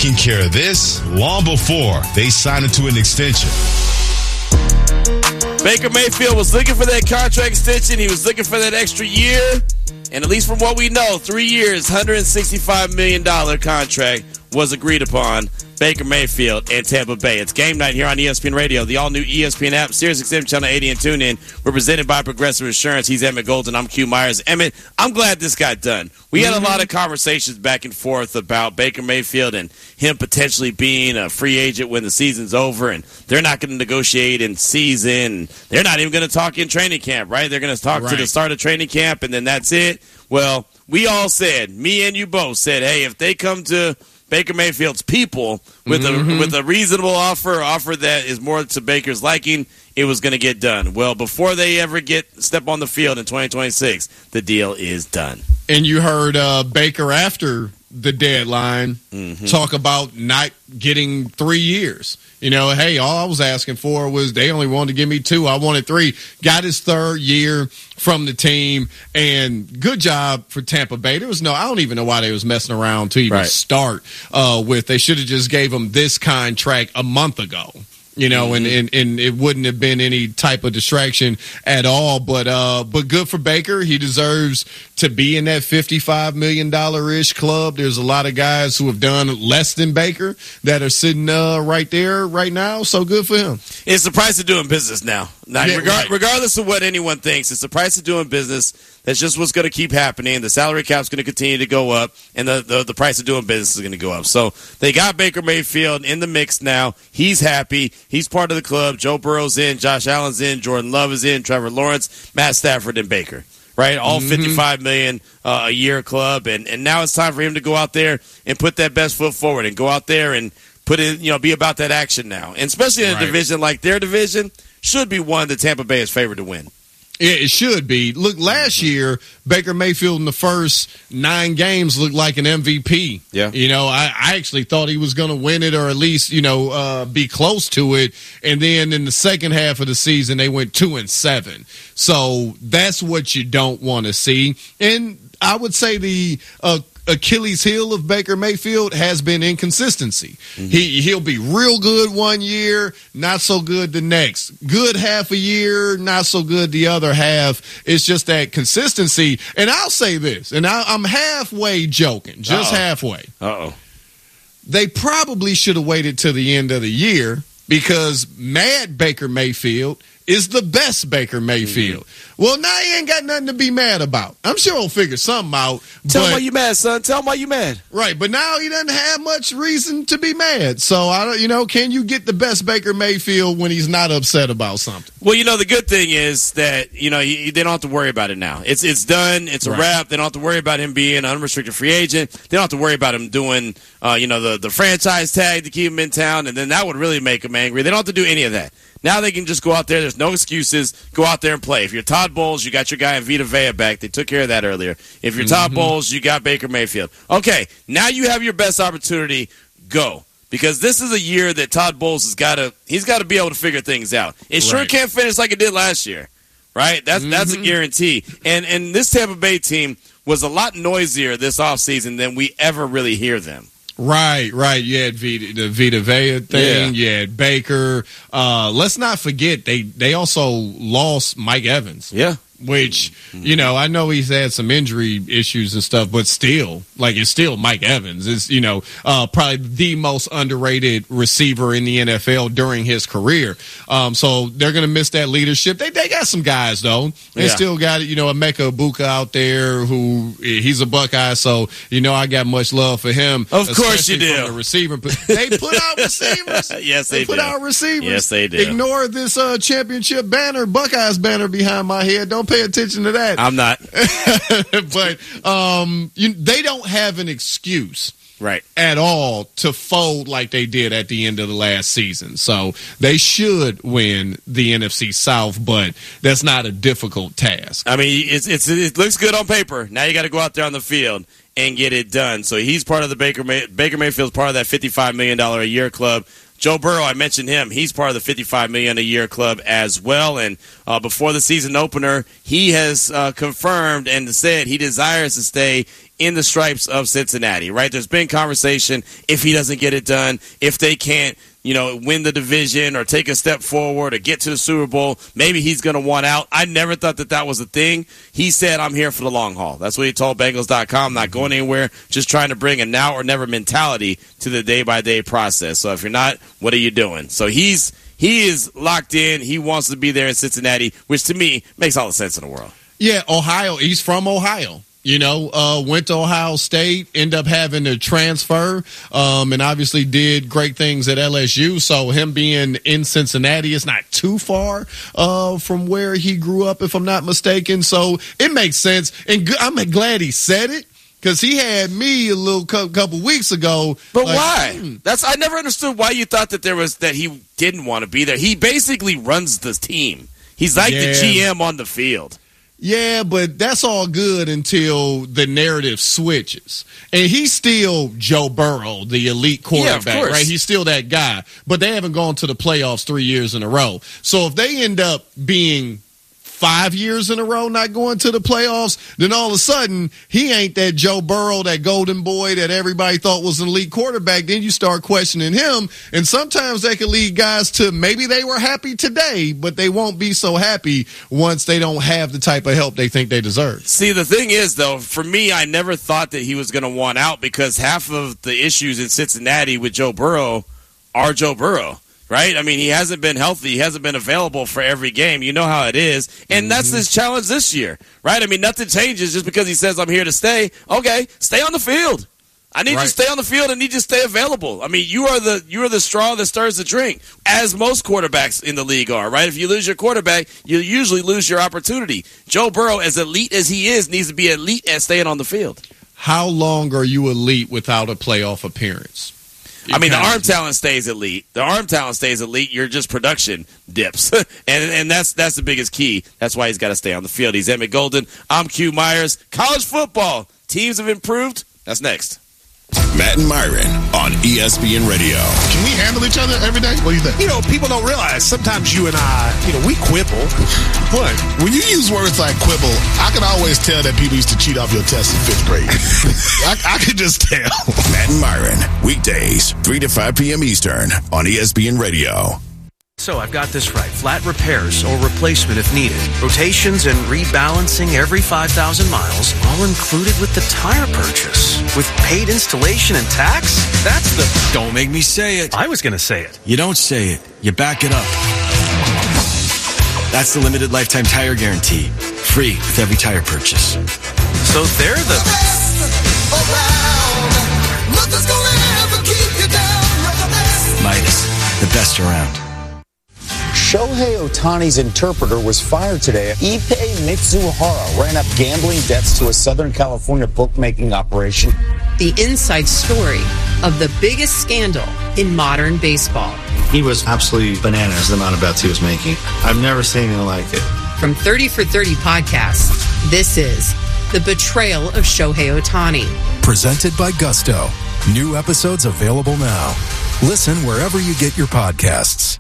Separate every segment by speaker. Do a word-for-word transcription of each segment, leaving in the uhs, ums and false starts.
Speaker 1: taking care of this long before they sign into an extension.
Speaker 2: Baker Mayfield was looking for that contract extension. He was looking for that extra year. And at least from what we know, three years, one hundred sixty-five million dollars contract was agreed upon. Baker Mayfield and Tampa Bay. It's game night here on E S P N Radio, the all-new E S P N app, SiriusXM Channel eighty, and TuneIn. We're presented by Progressive Insurance. He's Emmett Golden. I'm Q Myers. Emmett, I'm glad this got done. We had a lot of conversations back and forth about Baker Mayfield and him potentially being a free agent when the season's over, and they're not going to negotiate in season. They're not even going to talk in training camp, right? They're going to talk right to the start of training camp, and then that's it. Well, we all said, me and you both said, hey, if they come to Baker Mayfield's people with mm-hmm. a with a reasonable offer, offer that is more to Baker's liking, it was going to get done. Well, before they ever get step on the field in twenty twenty-six, the deal is done.
Speaker 3: And you heard uh, Baker after the deadline mm-hmm. talk about not getting three years. You know, hey, all I was asking for was they only wanted to give me two. I wanted three. Got his third year from the team, and good job for Tampa Bay. There was no, I don't even know why they was messing around to even right. start uh, with. They should have just gave him this contract a month ago. You know, mm-hmm. and, and, and it wouldn't have been any type of distraction at all. But uh, but good for Baker. He deserves to be in that fifty-five million dollars-ish club. There's a lot of guys who have done less than Baker that are sitting uh, right there right now. So good for him.
Speaker 2: It's the price of doing business now. now
Speaker 3: yeah,
Speaker 2: regard,
Speaker 3: right.
Speaker 2: Regardless of what anyone thinks, it's the price of doing business. That's just what's going to keep happening. The salary cap's going to continue to go up, and the, the, the price of doing business is going to go up. So they got Baker Mayfield in the mix now. He's happy. He's part of the club. Joe Burrow's in. Josh Allen's in. Jordan Love is in. Trevor Lawrence, Matt Stafford, and Baker. Right? All mm-hmm. fifty-five million dollars uh, a year club. And, and now it's time for him to go out there and put that best foot forward and go out there and put in, you know, be about that action now. And especially in a right. division like their division, should be one that Tampa Bay is favored to win.
Speaker 3: It should be. Look, last mm-hmm. year, Baker Mayfield in the first nine games looked like an M V P.
Speaker 2: Yeah.
Speaker 3: You know, I, I actually thought he was going to win it or at least, you know, uh, be close to it. And then in the second half of the season, they went two and seven. So that's what you don't want to see. And I would say the uh, Achilles heel of Baker Mayfield has been inconsistency. Mm-hmm. He, he'll be real good one year, not so good the next. Good half a year, not so good the other half. It's just that consistency. And I'll say this, and I, I'm halfway joking, just
Speaker 2: Uh-oh.
Speaker 3: halfway.
Speaker 2: Uh-oh.
Speaker 3: They probably should have waited till the end of the year because mad Baker Mayfield is the best Baker Mayfield. Mm-hmm. Well, now he ain't got nothing to be mad about. I'm sure he'll figure something out.
Speaker 2: Tell
Speaker 3: but,
Speaker 2: him why you mad, son. Tell him why you mad.
Speaker 3: Right, but now he doesn't have much reason to be mad. So, I don't, you know, can you get the best Baker Mayfield when he's not upset about something?
Speaker 2: Well, you know, the good thing is that, you know, they don't have to worry about it now. It's it's done. It's a right. wrap. They don't have to worry about him being an unrestricted free agent. They don't have to worry about him doing, uh, you know, the, the franchise tag to keep him in town, and then that would really make him angry. They don't have to do any of that. Now they can just go out there. There's no excuses. Go out there and play. If you're Todd Bowles, you got your guy in Vita Vea back. They took care of that earlier. If you're mm-hmm. Todd Bowles, you got Baker Mayfield. Okay, now you have your best opportunity. Go. Because this is a year that Todd Bowles has got to he's got to be able to figure things out. It sure right. can't finish like it did last year. Right? That's mm-hmm. that's a guarantee. And and this Tampa Bay team was a lot noisier this offseason than we ever really hear them.
Speaker 3: Right, right. You had Vita, the Vita Vea thing. Yeah. You had Baker. Uh, let's not forget they they also lost Mike Evans.
Speaker 2: Yeah.
Speaker 3: Which, you know, I know he's had some injury issues and stuff, but still, like, it's still Mike Evans. It's, you know, uh, probably the most underrated receiver in the N F L during his career. Um, so they're going to miss that leadership. They they got some guys, though. They yeah. still got, you know, Emeka Egbuka out there who he's a Buckeye, so, you know, I got much love for him.
Speaker 2: Of course you do.
Speaker 3: The receiver. They put out receivers.
Speaker 2: Yes, they,
Speaker 3: they put
Speaker 2: do.
Speaker 3: out receivers.
Speaker 2: Yes, they do.
Speaker 3: Ignore this uh, championship banner, Buckeyes banner behind my head. Don't pay attention to that.
Speaker 2: I'm not.
Speaker 3: But um, you, they don't have an excuse
Speaker 2: right.
Speaker 3: at all to fold like they did at the end of the last season. So they should win the N F C South, but that's not a difficult task.
Speaker 2: I mean, it's, it's it looks good on paper. Now you got to go out there on the field and get it done. So he's part of the Baker May, Baker Mayfield's part of that fifty-five million dollars a year club. Joe Burrow, I mentioned him. He's part of the fifty-five million dollars a year club as well. And uh, before the season opener, he has uh, confirmed and said he desires to stay in the stripes of Cincinnati, right? There's been conversation if he doesn't get it done, if they can't, you know, win the division or take a step forward or get to the Super Bowl, maybe he's going to want out. I never thought that that was a thing. He said, I'm here for the long haul. That's what he told Bengals dot com, not going anywhere, just trying to bring a now or never mentality to the day-by-day process. So if you're not, what are you doing? So he's he is locked in. He wants to be there in Cincinnati, which to me makes all the sense in the world.
Speaker 3: Yeah, Ohio. He's from Ohio. You know, uh, went to Ohio State, ended up having to transfer, um, and obviously did great things at L S U. So him being in Cincinnati is not too far uh, from where he grew up, if I'm not mistaken. So it makes sense. And g- I'm glad he said it, because he had me a little co- couple weeks ago.
Speaker 2: But
Speaker 3: like,
Speaker 2: why?
Speaker 3: Hmm.
Speaker 2: That's I never understood why you thought that there was that he didn't want to be there. He basically runs the team. He's like
Speaker 3: Yeah.
Speaker 2: the G M on the field.
Speaker 3: Yeah, but that's all good until the narrative switches. And he's still Joe Burrow, the elite quarterback,
Speaker 2: Yeah, of course.
Speaker 3: right? He's still that guy. But they haven't gone to the playoffs three years in a row. So if they end up being five years in a row not going to the playoffs, then all of a sudden he ain't that Joe Burrow, that golden boy that everybody thought was an elite quarterback. Then you start questioning him, and sometimes that can lead guys to maybe they were happy today, but they won't be so happy once they don't have the type of help they think they deserve.
Speaker 2: See, the thing is, though, for me, I never thought that he was going to want out because half of the issues in Cincinnati with Joe Burrow are Joe Burrow. Right? I mean, he hasn't been healthy. He hasn't been available for every game. You know how it is. And mm-hmm. that's his challenge this year. Right? I mean, nothing changes just because he says, I'm here to stay. Okay, stay on the field. I need right. you to stay on the field and need you to stay available. I mean, you are the you are the straw that stirs the drink, as most quarterbacks in the league are, right? If you lose your quarterback, you usually lose your opportunity. Joe Burrow, as elite as he is, needs to be elite at staying on the field.
Speaker 3: How long are you elite without a playoff appearance?
Speaker 2: I mean, the arm talent stays elite. The arm talent stays elite. Your just production dips, and and that's that's the biggest key. That's why he's got to stay on the field. He's Emmett Golden. I'm Q Myers. College football teams have improved. That's next.
Speaker 1: Matt and Myron on E S P N Radio.
Speaker 4: Can we handle each other every day? What do you think?
Speaker 5: You know, people don't realize sometimes you and I, you know, we quibble.
Speaker 4: What? When you use words like quibble, I can always tell that people used to cheat off your test in fifth grade. I, I can just tell.
Speaker 1: Matt and Myron, weekdays, three to five p.m. Eastern on E S P N Radio.
Speaker 6: So I've got this right. Flat repairs or replacement if needed. Rotations and rebalancing every five thousand miles, all included with the tire purchase. With paid installation and tax? That's the...
Speaker 7: Don't make me say it.
Speaker 6: I was going to say it.
Speaker 7: You don't say it. You back it up. That's the limited lifetime tire guarantee. Free with every tire purchase.
Speaker 6: So they're the...
Speaker 8: the best around. Nothing's gonna ever keep you down. You're the best.
Speaker 7: Midas, the best around.
Speaker 9: Shohei Ohtani's interpreter was fired today. Ippei Mitsuhara ran up gambling debts to a Southern California bookmaking operation.
Speaker 10: The inside story of the biggest scandal in modern baseball.
Speaker 11: He was absolutely bananas, the amount of bets he was making. I've never seen anything like it.
Speaker 10: From thirty for thirty podcasts, this is The Betrayal of Shohei Ohtani.
Speaker 12: Presented by Gusto. New episodes available now. Listen wherever you get your podcasts.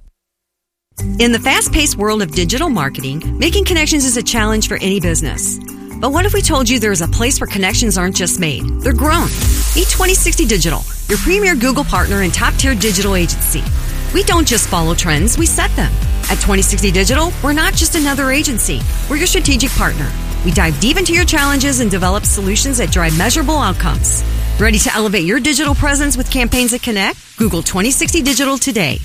Speaker 13: In the fast-paced world of digital marketing, making connections is a challenge for any business. But what if we told you there is a place where connections aren't just made, they're grown? Meet twenty sixty Digital, your premier Google partner and top-tier digital agency. We don't just follow trends, we set them. At twenty sixty Digital, we're not just another agency. We're your strategic partner. We dive deep into your challenges and develop solutions that drive measurable outcomes. Ready to elevate your digital presence with campaigns that connect? Google twenty sixty Digital today.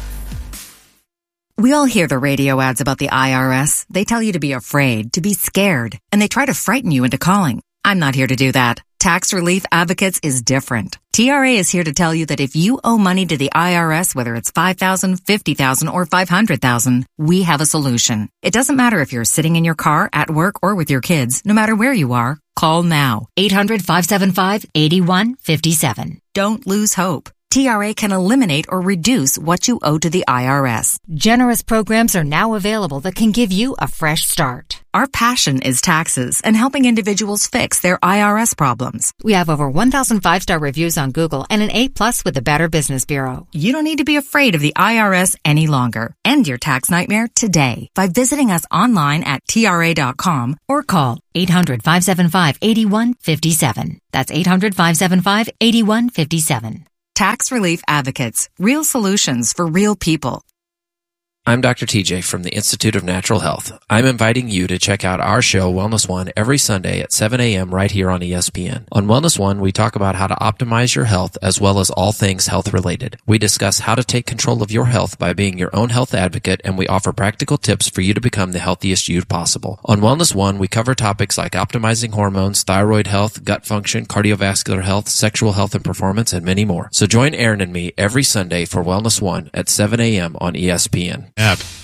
Speaker 14: We all hear the radio ads about the I R S. They tell you to be afraid, to be scared, and they try to frighten you into calling. I'm not here to do that. Tax Relief Advocates is different. T R A is here to tell you that if you owe money to the I R S, whether it's five thousand dollars, fifty thousand dollars, or five hundred thousand dollars, we have a solution. It doesn't matter if you're sitting in your car, at work, or with your kids. No matter where you are, call now. eight hundred, five seven five, eight one five seven. Don't lose hope. T R A can eliminate or reduce what you owe to the I R S.
Speaker 15: Generous programs are now available that can give you a fresh start.
Speaker 14: Our passion is taxes and helping individuals fix their I R S problems.
Speaker 15: We have over one thousand five-star reviews on Google and an A plus with the Better Business Bureau.
Speaker 14: You don't need to be afraid of the I R S any longer. End your tax nightmare today by visiting us online at T R A dot com
Speaker 15: or call eight hundred, five seven five, eight one five seven. That's eight hundred, five seven five, eight one five seven.
Speaker 14: Tax Relief Advocates. Real solutions for real people.
Speaker 16: I'm Doctor T J from the Institute of Natural Health. I'm inviting you to check out our show, Wellness One, every Sunday at seven a.m. right here on E S P N. On Wellness One, we talk about how to optimize your health as well as all things health-related. We discuss how to take control of your health by being your own health advocate, and we offer practical tips for you to become the healthiest you possible. On Wellness One, we cover topics like optimizing hormones, thyroid health, gut function, cardiovascular health, sexual health and performance, and many more. So join Aaron and me every Sunday for Wellness One at seven a.m. on E S P N.
Speaker 3: App.